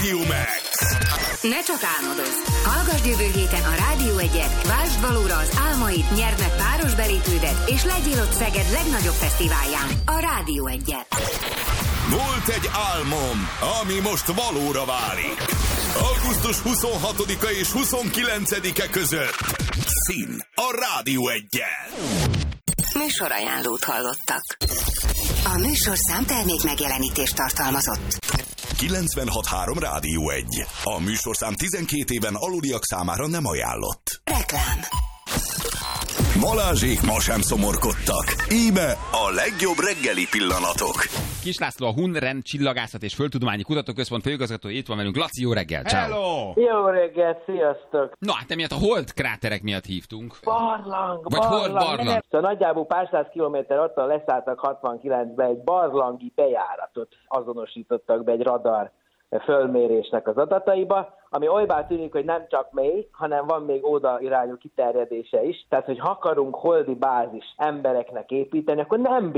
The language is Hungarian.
Radio Max. Ne csak álmodozz! Hallgasd jövő héten a Rádió 1-et, vásd valóra az álmaid, nyerd meg páros belépődet, és legyél ott Szeged legnagyobb fesztiválján, a Rádió 1-et. Volt egy álmom, ami most valóra válik. Augusztus 26-a és 29-e között. Szín a Rádió 1-jel. Műsorajánlót hallottak. A műsorszám termék megjelenítést tartalmazott. 96.3 Rádió 1. A műsorszám 12 éven aluliak számára nem ajánlott. Reklám. Balázsék ma sem szomorkodtak. Íme a legjobb reggeli pillanatok. Kis László, a Hunren Csillagászat és Földtudományi Kutatóközpont főigazgatója itt van velünk. Laci, jó reggel! Hello! Jó reggelt, sziasztok! Na, hát emiatt a hold kráterek miatt hívtunk. Barlang! Vagy hold barlang? Szóval nagyjából pár száz kilométer otthon leszálltak 69-ben egy barlangi bejáratot azonosítottak be egy radar fölmérésnek az adataiba, ami olybá tűnik, hogy nem csak mély, hanem van még oda irányú kiterjedése is. Tehát, hogy ha akarunk holdi bázis embereknek építeni, akkor nem